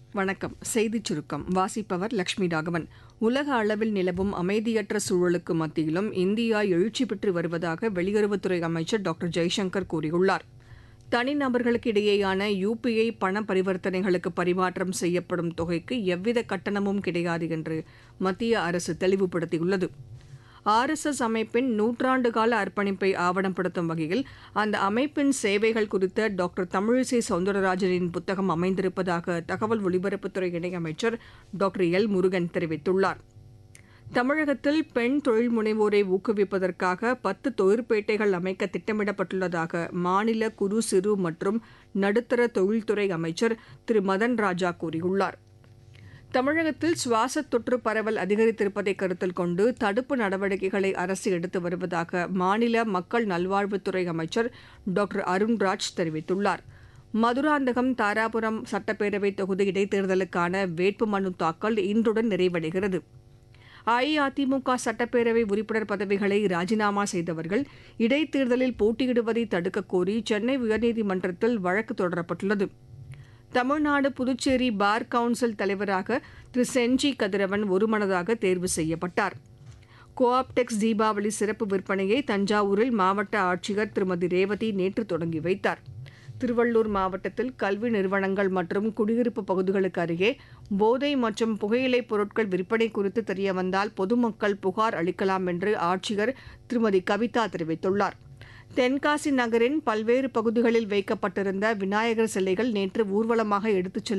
வணக்கம். செய்திச் சுருக்கம் வாசிப்பவர் லட்சுமி ராகவன். உலக அளவில் நிலவும் அமைதியற்ற சூழலுக்கு மத்தியிலும் இந்தியா எழுச்சி பெற்று வருவதாக வெளியுறவுத்துறை அமைச்சர் டாக்டர் ஜெய்சங்கர் கூறியுள்ளார். தனிநபர்களுக்கு இடையேயான UPI பண பரிவர்த்தனைகளுக்கு பரிமாற்றம் செய்யப்படும் தொகைக்கு எவ்வித கட்டணமும் கிடையாது என்று மத்திய அரசு தெளிவுபடுத்தியுள்ளது. RSS அமைப்பின் நூற்றாண்டுகால அர்ப்பணிப்பை ஆவணப்படுத்தும் வகையில் அந்த அமைப்பின் சேவைகள் குறித்த டாக்டர் தமிழிசை சவுந்தரராஜனின் புத்தகம் அமைந்திருப்பதாக தகவல் ஒலிபரப்புத்துறை இணையமைச்சர் டாக்டர் எல். முருகன் தெரிவித்துள்ளார். தமிழகத்தில் பெண் தொழில் முனைவோரை ஊக்குவிப்பதற்காக 10 தொழிற்பேட்டைகள் அமைக்க திட்டமிடப்பட்டுள்ளதாக மாநில குறு சிறு மற்றும் நடுத்தர தொழில்துறை அமைச்சர் திரு மதன் ராஜா கூறியுள்ளார். தமிழகத்தில் சுவாச தொற்று பரவல் அதிகரித்திருப்பதை கருத்தில் கொண்டு தடுப்பு நடவடிக்கைகளை அரசு எடுத்து வருவதாக மாநில மக்கள் நல்வாழ்வுத்துறை அமைச்சர் டாக்டர் அருண்ராஜ் தெரிவித்துள்ளார். மதுராந்தகம் தாராபுரம் சட்டப்பேரவை தொகுதி இடைத்தேர்தலுக்கான வேட்புமனு தாக்கல் இன்றுடன் நிறைவடைகிறது. அஇஅதிமுக சட்டப்பேரவை உறுப்பினர் பதவிகளை ராஜினாமா செய்தவர்கள் இடைத்தேர்தலில் போட்டியிடுவதை தடுக்கக் கோரி சென்னை உயர்நீதிமன்றத்தில் வழக்கு தொடரப்பட்டுள்ளது. தமிழ்நாடு புதுச்சேரி பார் கவுன்சில் தலைவராக திரு செஞ்சி கதிரவன் ஒருமனதாக தேர்வு செய்யப்பட்டார். கோஆப்டெக்ஸ் தீபாவளி சிறப்பு விற்பனையை தஞ்சாவூரில் மாவட்ட ஆட்சியர் திருமதி ரேவதி நேற்று தொடங்கி வைத்தார். திருவள்ளூர் மாவட்டத்தில் கல்வி நிறுவனங்கள் மற்றும் குடியிருப்பு பகுதிகளுக்கு அருகே போதை மற்றும் புகையிலைப் பொருட்கள் விற்பனை குறித்து தெரியவந்தால் பொதுமக்கள் புகார் அளிக்கலாம் என்று ஆட்சியர் திருமதி கவிதா தெரிவித்துள்ளார். தென்காசி நகரின் பல்வேறு பகுதிகளில் வைக்கப்பட்டிருந்த விநாயகர் சிலைகள் நேற்று ஊர்வலமாக எடுத்துச் செல்ல